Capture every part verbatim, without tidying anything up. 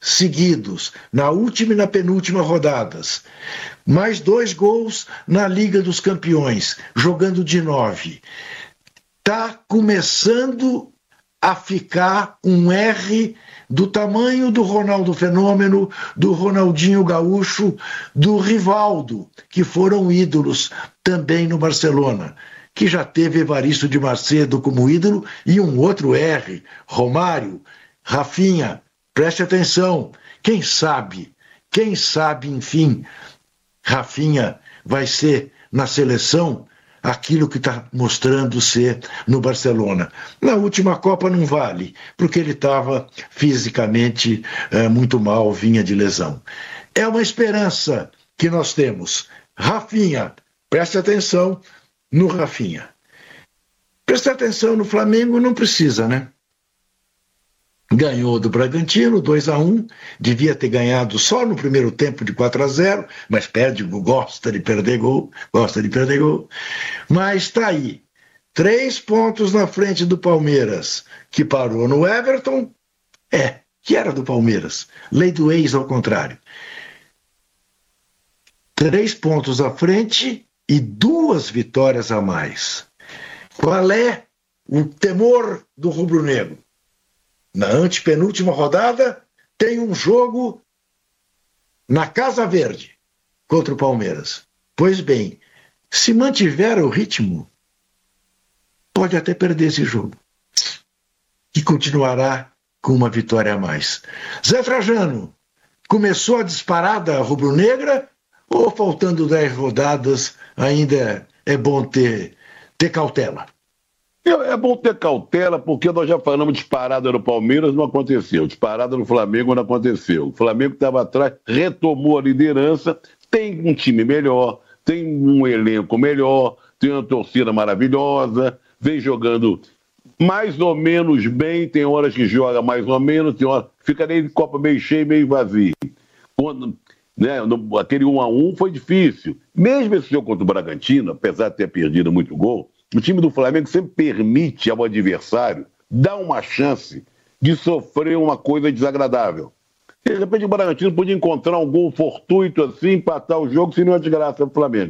seguidos, na última e na penúltima rodadas. Mais dois gols na Liga dos Campeões, jogando de nove. Está começando a ficar um R do tamanho do Ronaldo Fenômeno, do Ronaldinho Gaúcho, do Rivaldo, que foram ídolos também no Barcelona, que já teve Evaristo de Macedo como ídolo e um outro R, Romário, Rafinha. Preste atenção, quem sabe, quem sabe, enfim, Rafinha vai ser na seleção aquilo que está mostrando ser no Barcelona. Na última Copa não vale, porque ele estava fisicamente é, muito mal, vinha de lesão. É uma esperança que nós temos. Rafinha, preste atenção no Rafinha. Preste atenção no Flamengo, não precisa, né? Ganhou do Bragantino, dois a um, devia ter ganhado só no primeiro tempo de quatro a zero, mas perde, gosta de perder gol, gosta de perder gol. Mas está aí, três pontos na frente do Palmeiras, que parou no Everton, é, que era do Palmeiras, lei do ex ao contrário. Três pontos à frente e duas vitórias a mais. Qual é o temor do rubro-negro? Na antepenúltima rodada, tem um jogo na Casa Verde contra o Palmeiras. Pois bem, se mantiver o ritmo, pode até perder esse jogo. E continuará com uma vitória a mais. Zé Trajano, começou a disparada rubro-negra ou faltando dez rodadas ainda é bom ter, ter cautela? É bom ter cautela, porque nós já falamos disparada no Palmeiras, não aconteceu. Disparada no Flamengo, não aconteceu. O Flamengo estava atrás, retomou a liderança, tem um time melhor, tem um elenco melhor, tem uma torcida maravilhosa, vem jogando mais ou menos bem, tem horas que joga mais ou menos, tem horas, fica nem de copa meio cheio, meio vazio. Quando, né, no, aquele um a um foi difícil. Mesmo esse jogo contra o Bragantino, apesar de ter perdido muito gol, o time do Flamengo sempre permite ao adversário dar uma chance de sofrer uma coisa desagradável. De repente o Bragantino podia encontrar um gol fortuito assim, empatar o jogo, se não é desgraça do Flamengo.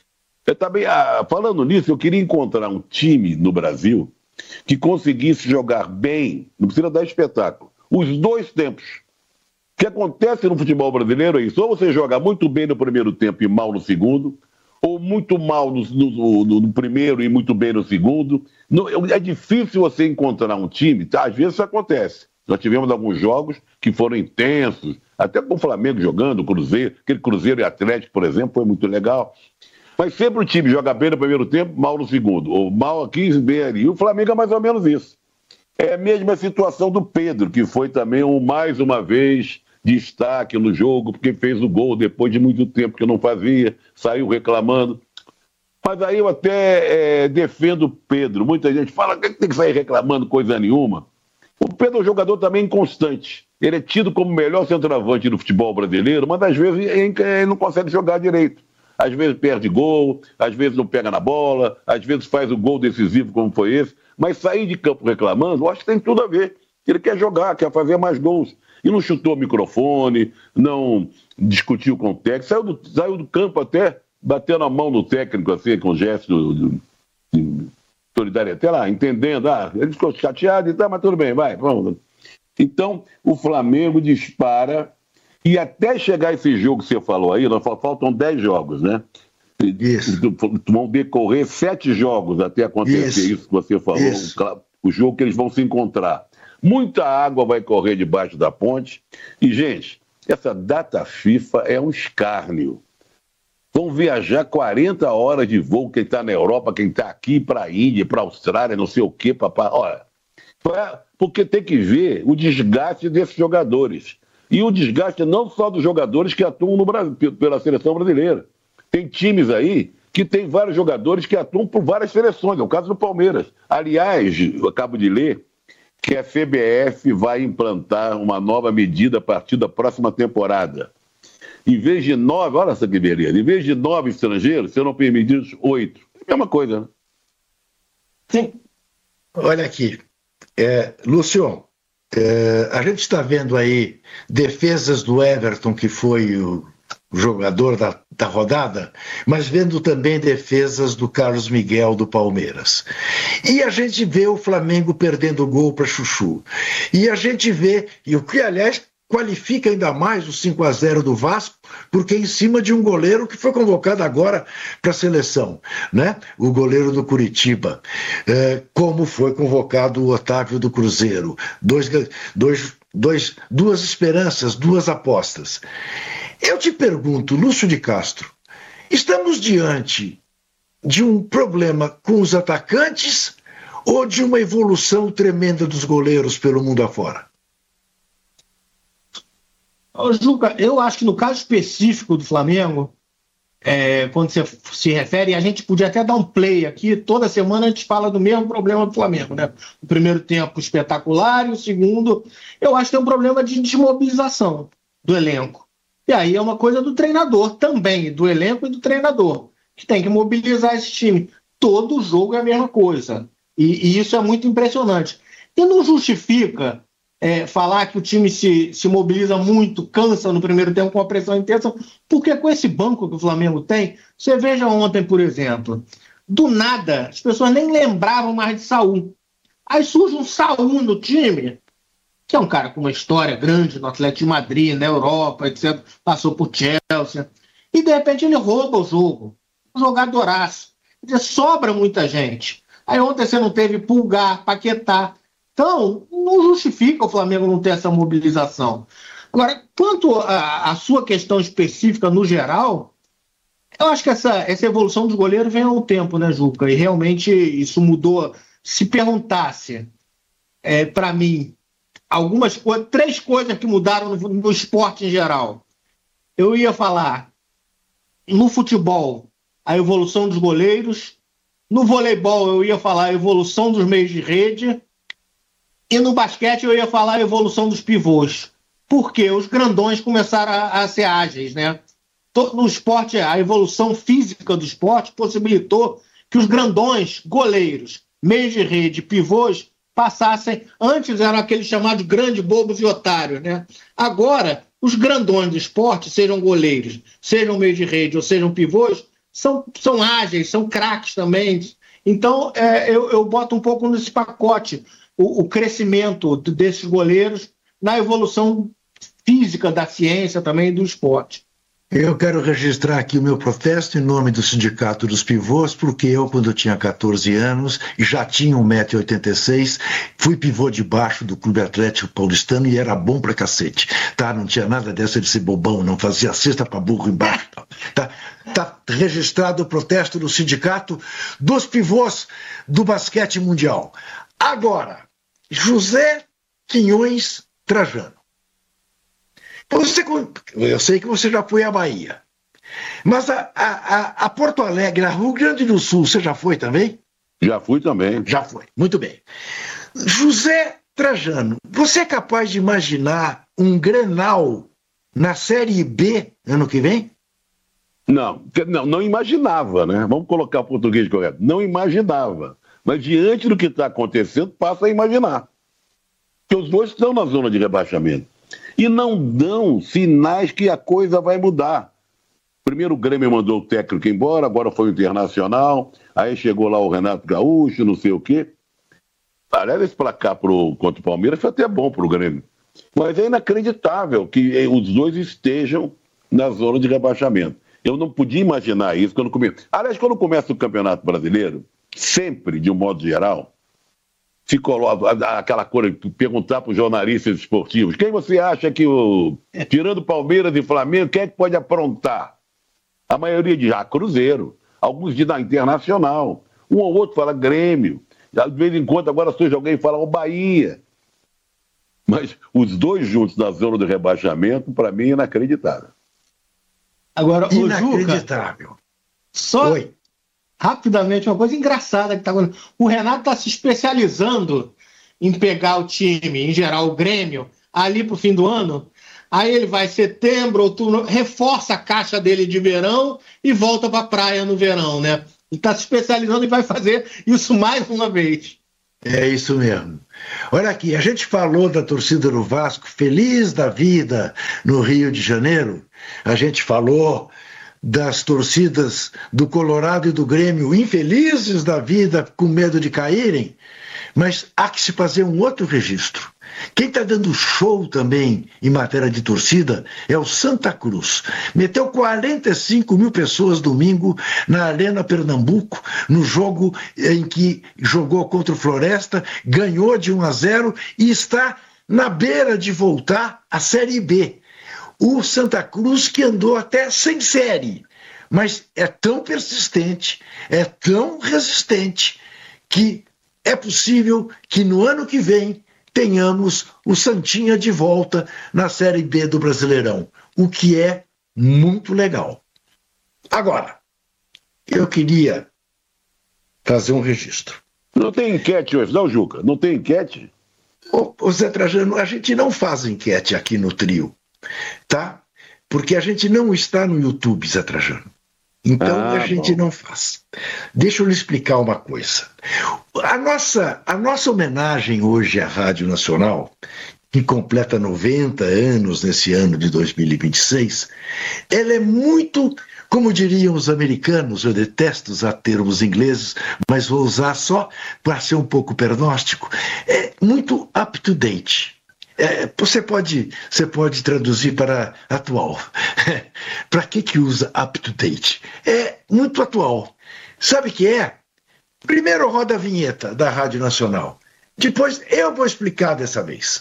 Eu também, ah, falando nisso, eu queria encontrar um time no Brasil que conseguisse jogar bem, não precisa dar espetáculo, os dois tempos. O que acontece no futebol brasileiro é isso, ou você joga muito bem no primeiro tempo e mal no segundo, ou muito mal no, no, no, no primeiro e muito bem no segundo. No, é difícil você encontrar um time, tá? Às vezes isso acontece. Nós tivemos alguns jogos que foram intensos, até com o Flamengo jogando, o Cruzeiro, aquele Cruzeiro e Atlético, por exemplo, foi muito legal. Mas sempre o time joga bem no primeiro tempo, mal no segundo, ou mal aqui, bem ali. E o Flamengo é mais ou menos isso. É a mesma situação do Pedro, que foi também, um, mais uma vez, destaque no jogo, porque fez o gol depois de muito tempo que não fazia, saiu reclamando. Mas aí eu até é, defendo o Pedro. Muita gente fala que tem que sair reclamando coisa nenhuma. O Pedro é um jogador também inconstante. Ele é tido como o melhor centroavante do futebol brasileiro, mas às vezes ele não consegue jogar direito. Às vezes perde gol, às vezes não pega na bola, às vezes faz o gol decisivo como foi esse. Mas sair de campo reclamando, eu acho que tem tudo a ver. Ele quer jogar, quer fazer mais gols. E não chutou o microfone, não discutiu com o técnico, saiu do, saiu do campo até batendo a mão no técnico, assim, com gesto de, de solidariedade, até lá, entendendo, ah, ele ficou chateado e tal, mas tudo bem, vai, vamos. Então, o Flamengo dispara, e até chegar esse jogo que você falou aí, nós faltam dez jogos, né? Isso. Vão decorrer sete jogos até acontecer isso, isso que você falou, isso. O, o jogo que eles vão se encontrar. Muita água vai correr debaixo da ponte. E, gente, essa data FIFA é um escárnio. Vão viajar quarenta horas de voo, quem está na Europa, quem está aqui para a Índia, para a Austrália, não sei o quê, papai. Olha, porque tem que ver o desgaste desses jogadores. E o desgaste não só dos jogadores que atuam no Brasil, pela seleção brasileira. Tem times aí que tem vários jogadores que atuam por várias seleções. É o caso do Palmeiras. Aliás, eu acabo de ler que a C B F vai implantar uma nova medida a partir da próxima temporada. Em vez de nove, olha essa que beleza, em vez de nove estrangeiros, serão permitidos oito. É a mesma coisa, né? Sim. Olha aqui, é, Lúcio, É, a gente está vendo aí defesas do Everton, que foi o jogador da, da rodada, mas vendo também defesas do Carlos Miguel do Palmeiras. E a gente vê o Flamengo perdendo gol para Chuchu. E a gente vê, e o que aliás qualifica ainda mais o cinco a zero do Vasco, porque é em cima de um goleiro que foi convocado agora para a seleção, né? O goleiro do Curitiba, é, como foi convocado o Otávio do Cruzeiro. Dois, dois, dois, duas esperanças, duas apostas. Eu te pergunto, Lúcio de Castro, estamos diante de um problema com os atacantes ou de uma evolução tremenda dos goleiros pelo mundo afora? Ô, Juca, eu acho que no caso específico do Flamengo, é, quando você se refere, a gente podia até dar um play aqui, toda semana a gente fala do mesmo problema do Flamengo, né? O primeiro tempo espetacular e o segundo, eu acho que tem um problema de desmobilização do elenco. E aí é uma coisa do treinador também, do elenco e do treinador, que tem que mobilizar esse time. Todo jogo é a mesma coisa. E, e isso é muito impressionante. E não justifica é, falar que o time se, se mobiliza muito, cansa no primeiro tempo com a pressão intensa, porque com esse banco que o Flamengo tem, você veja ontem, por exemplo, do nada, as pessoas nem lembravam mais de Saúl. Aí surge um Saúl no time, que é um cara com uma história grande no Atlético de Madrid, na Europa, etcétera, passou por Chelsea, e de repente ele rouba o jogo, um jogadoraço. Quer dizer, sobra muita gente. Aí ontem você não teve Pulgar, Paquetá. Então, não justifica o Flamengo não ter essa mobilização. Agora, quanto à sua questão específica no geral, eu acho que essa, essa evolução dos goleiros vem há um tempo, né, Juca? E realmente isso mudou. Se perguntasse é, para mim algumas coisas, três coisas que mudaram no, no esporte em geral, eu ia falar no futebol a evolução dos goleiros, no voleibol eu ia falar a evolução dos meios de rede e no basquete eu ia falar a evolução dos pivôs, porque os grandões começaram a, a ser ágeis, né? No esporte, a evolução física do esporte possibilitou que os grandões, goleiros, meios de rede, pivôs passassem, antes eram aqueles chamados grandes bobos e otários, né? Agora, os grandões do esporte, sejam goleiros, sejam meio de rede ou sejam pivôs, são, são ágeis, são craques também. Então, é, eu, eu boto um pouco nesse pacote o, o crescimento desses goleiros na evolução física da ciência também do esporte. Eu quero registrar aqui o meu protesto em nome do Sindicato dos Pivôs, porque eu, quando eu tinha catorze anos, e já tinha um metro e oitenta e seis, fui pivô de baixo do Clube Atlético Paulistano e era bom pra cacete, tá? Não tinha nada dessa de ser bobão, não fazia cesta pra burro embaixo, tá? Tá registrado o protesto do Sindicato dos Pivôs do basquete mundial. Agora, José Quinhões Trajano. Você, eu sei que você já foi à Bahia, mas a, a, a Porto Alegre, a Rio Grande do Sul, você já foi também? Já fui também. Já foi, muito bem. José Trajano, você é capaz de imaginar um Grenal na Série B ano que vem? Não, não, não imaginava, né? Vamos colocar o português correto. Não imaginava. Mas diante do que está acontecendo, passa a imaginar. Porque os dois estão na zona de rebaixamento. E não dão sinais que a coisa vai mudar. Primeiro o Grêmio mandou o técnico embora, agora foi o Internacional, aí chegou lá o Renato Gaúcho, não sei o quê. Aliás, esse placar pro, contra o Palmeiras foi até bom para o Grêmio. Mas é inacreditável que os dois estejam na zona de rebaixamento. Eu não podia imaginar isso quando começa. Aliás, quando começa o Campeonato Brasileiro, sempre, de um modo geral, se coloca aquela coisa, perguntar para os jornalistas esportivos, quem você acha que, o, tirando Palmeiras e Flamengo, quem é que pode aprontar? A maioria diz, ah, Cruzeiro. Alguns dizem, ah, Internacional. Um ou outro fala Grêmio. De vez em quando, agora surge alguém e fala, o Bahia. Mas os dois juntos na zona do rebaixamento, para mim, é inacreditável. Agora, inacreditável. O Juca, só... Oi. Rapidamente, uma coisa engraçada que está acontecendo. O Renato está se especializando em pegar o time, em geral o Grêmio, ali para o fim do ano. Aí ele vai setembro, outubro, reforça a caixa dele de verão e volta para a praia no verão, né? Ele está se especializando e vai fazer isso mais uma vez. É isso mesmo. Olha aqui, a gente falou da torcida do Vasco feliz da vida no Rio de Janeiro. A gente falou das torcidas do Colorado e do Grêmio infelizes da vida com medo de caírem. Mas há que se fazer um outro registro. Quem está dando show também em matéria de torcida é o Santa Cruz. Meteu quarenta e cinco mil pessoas domingo na Arena Pernambuco, no jogo em que jogou contra o Floresta, ganhou de um a zero e está na beira de voltar à Série B. O Santa Cruz que andou até sem série, mas é tão persistente, é tão resistente, que é possível que no ano que vem tenhamos o Santinha de volta na Série B do Brasileirão, o que é muito legal. Agora, eu queria fazer um registro. Não tem enquete hoje, não, Juca? Não tem enquete? Ô, ô Zé Trajano, a gente não faz enquete aqui no trio, tá? Porque a gente não está no YouTube, Zé Trajano. Então ah, a gente bom. não faz. Deixa eu lhe explicar uma coisa. A nossa, a nossa homenagem hoje à Rádio Nacional, que completa noventa anos nesse ano de dois mil e vinte e seis, ela é muito, como diriam os americanos, eu detesto usar termos ingleses, mas vou usar só para ser um pouco pernóstico, é muito up-to-date. É, você, pode, você pode traduzir para atual. Para que que usa up-to-date? É muito atual. Sabe o que é? Primeiro roda a vinheta da Rádio Nacional. Depois eu vou explicar dessa vez.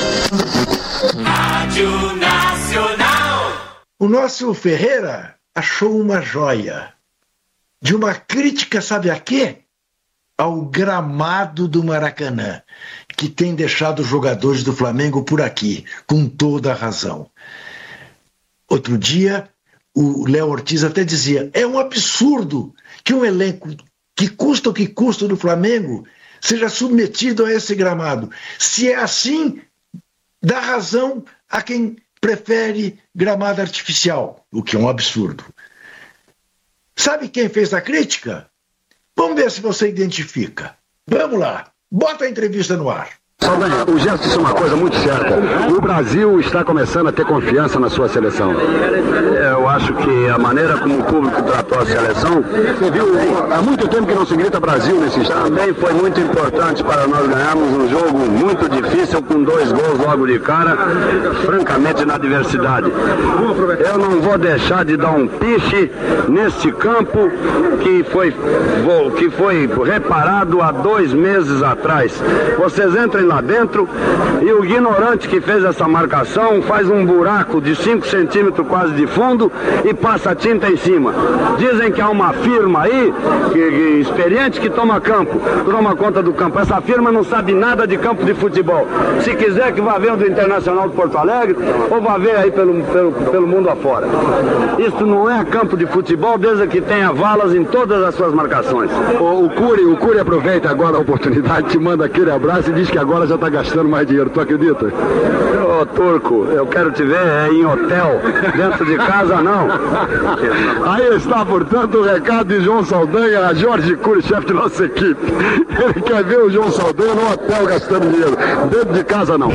Rádio Nacional. O nosso Ferreira achou uma joia. De uma crítica, sabe a quê? Ao gramado do Maracanã, que tem deixado os jogadores do Flamengo por aqui, com toda a razão. Outro dia, o Léo Ortiz até dizia, é um absurdo que um elenco que custa o que custa do Flamengo seja submetido a esse gramado. Se é assim, dá razão a quem prefere gramado artificial, o que é um absurdo. Sabe quem fez a crítica? Vamos ver se você identifica. Vamos lá, bota a entrevista no ar. Saldanha, o gesto é uma coisa muito certa. O Brasil está começando a ter confiança na sua seleção. Eu acho que a maneira como o público tratou a seleção, você viu, há muito tempo que não se grita Brasil nesse estado. Também foi muito importante para nós ganharmos um jogo muito difícil, com dois gols logo de cara, francamente na adversidade. Eu não vou deixar de dar um piche neste campo que foi, que foi reparado há dois meses atrás. Vocês entrem lá dentro e o ignorante que fez essa marcação faz um buraco de cinco centímetros quase de fundo e passa tinta em cima. Dizem que há uma firma aí que, que, experiente que toma campo, toma conta do campo. Essa firma não sabe nada de campo de futebol. Se quiser que vá ver do Internacional de Porto Alegre ou vá ver aí pelo, pelo, pelo mundo afora. Isso não é campo de futebol desde que tenha valas em todas as suas marcações. O, o Cury, o Cury aproveita agora a oportunidade, te manda aquele abraço e diz que agora já está gastando mais dinheiro, tu acredita? Ô, Turco, eu quero te ver é, em hotel, dentro de casa não. Aí está, portanto, o recado de João Saldanha a Jorge Cury, chefe de nossa equipe. Ele quer ver o João Saldanha no hotel gastando dinheiro, dentro de casa não.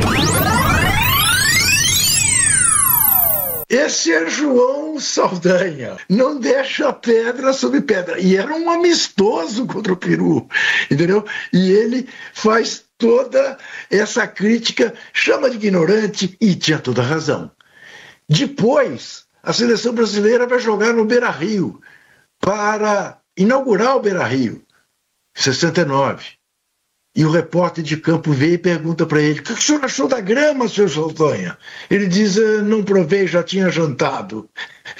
Esse é João Saldanha, não deixa pedra sobre pedra. E era um amistoso contra o Peru, entendeu? E ele faz toda essa crítica, chama de ignorante e tinha toda razão. Depois, a seleção brasileira vai jogar no Beira-Rio para inaugurar o Beira-Rio, em sessenta e nove. E o repórter de campo veio e pergunta para ele, o que o senhor achou da grama, senhor Saldanha? Ele diz, não provei, já tinha jantado.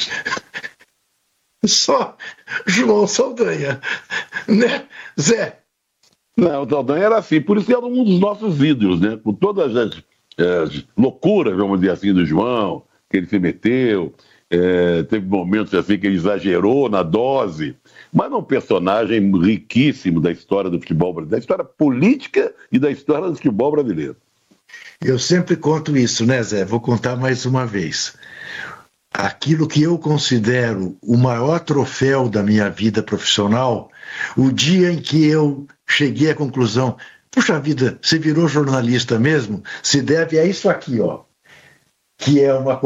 Só João Saldanha, né, Zé? Não, o Saldanha era assim, por isso que era um dos nossos ídolos, né? Com todas as, as loucuras, vamos dizer assim, do João, que ele se meteu, é, teve momentos assim que ele exagerou na dose, mas é um personagem riquíssimo da história do futebol brasileiro, da história política e da história do futebol brasileiro. Eu sempre conto isso, né, Zé? Vou contar mais uma vez. Aquilo que eu considero o maior troféu da minha vida profissional, o dia em que eu cheguei à conclusão, Puxa vida, você virou jornalista mesmo? Se deve a isso aqui, ó, que é uma